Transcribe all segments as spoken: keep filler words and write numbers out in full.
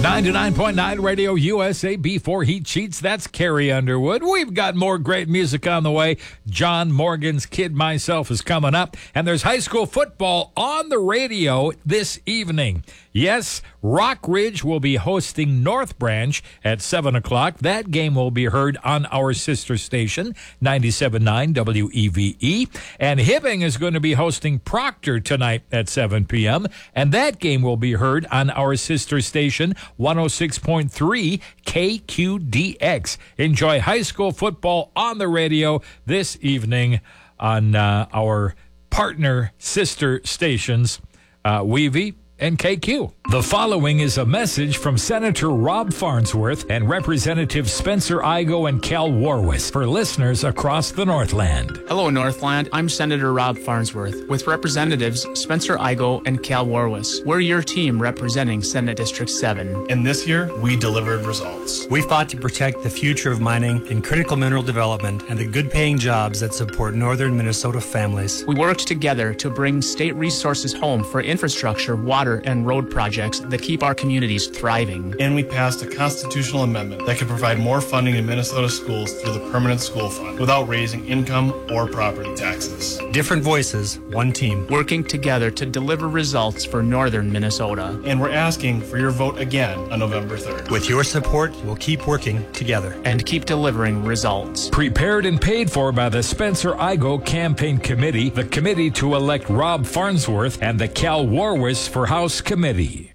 ninety-nine point nine Radio U S A. Before he cheats, that's Carrie Underwood. We've got more great music on the way. John Morgan's Kid Myself is coming up. And there's high school football on the radio this evening. Yes, Rock Ridge will be hosting North Branch at seven o'clock. That game will be heard on our sister station, ninety-seven point nine W E V E. And Hibbing is going to be hosting Proctor tonight at seven p.m. And that game will be heard on our sister station, one oh six point three K Q D X. Enjoy high school football on the radio this evening on uh, our partner sister stations, uh, Weavy and K Q. The following is a message from Senator Rob Farnsworth and Representative Spencer Igoe and Cal Warwis for listeners across the Northland. Hello, Northland. I'm Senator Rob Farnsworth with Representatives Spencer Igoe and Cal Warwis. We're your team representing Senate District seven. And this year, we delivered results. We fought to protect the future of mining and critical mineral development and the good-paying jobs that support northern Minnesota families. We worked together to bring state resources home for infrastructure, water, and road projects that keep our communities thriving. And we passed a constitutional amendment that could provide more funding to Minnesota schools through the Permanent School Fund without raising income or property taxes. Different voices, one team. Working together to deliver results for northern Minnesota. And we're asking for your vote again on November third. With your support, we'll keep working together. And keep delivering results. Prepared and paid for by the Spencer Igoe Campaign Committee, the committee to elect Rob Farnsworth, and the Cal Warwis for House Committee.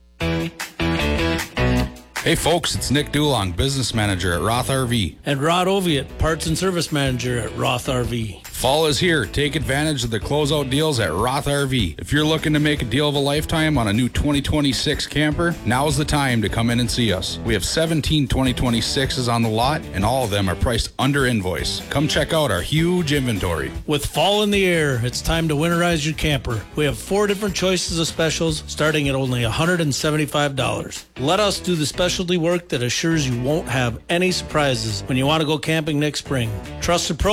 Hey folks, it's Nick Dulong, business manager at Roth R V. And Rod Oviatt, parts and service manager at Roth R V. Fall is here. Take advantage of the closeout deals at Roth R V. If you're looking to make a deal of a lifetime on a new twenty twenty-six camper, now's the time to come in and see us. We have seventeen twenty twenty-sixes on the lot, and all of them are priced under invoice. Come check out our huge inventory. With fall in the air, it's time to winterize your camper. We have four different choices of specials, starting at only one hundred seventy-five dollars. Let us do the specialty work that assures you won't have any surprises when you want to go camping next spring. Trust the Pro